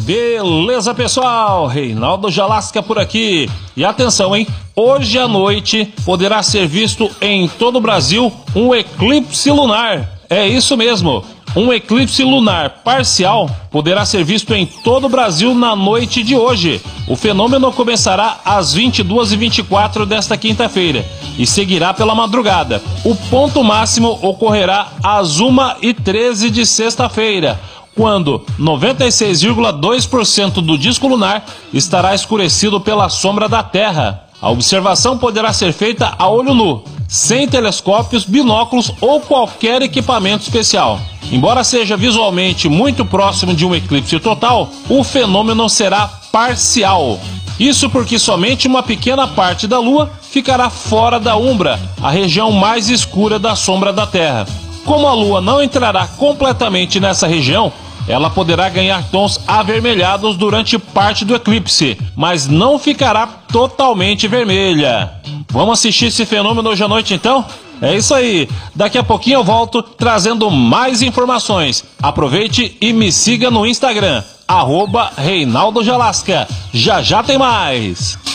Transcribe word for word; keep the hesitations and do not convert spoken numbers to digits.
Beleza, pessoal? Reinaldo Jalasca por aqui. E atenção, hein? Hoje à noite poderá ser visto em todo o Brasil um eclipse lunar. É isso mesmo. Um eclipse lunar parcial poderá ser visto em todo o Brasil na noite de hoje. O fenômeno começará às vinte e duas e vinte e quatro desta quinta-feira e seguirá pela madrugada. O ponto máximo ocorrerá às uma e treze de sexta-feira, quando noventa e seis vírgula dois por cento do disco lunar estará escurecido pela sombra da Terra. A observação poderá ser feita a olho nu, sem telescópios, binóculos ou qualquer equipamento especial. Embora seja visualmente muito próximo de um eclipse total, o fenômeno será parcial. Isso porque somente uma pequena parte da Lua ficará fora da umbra, a região mais escura da sombra da Terra. Como a Lua não entrará completamente nessa região, ela poderá ganhar tons avermelhados durante parte do eclipse, mas não ficará totalmente vermelha. Vamos assistir esse fenômeno hoje à noite então? É isso aí, daqui a pouquinho eu volto trazendo mais informações. Aproveite e me siga no Instagram, arroba Reinaldo Jalasca. Já já tem mais!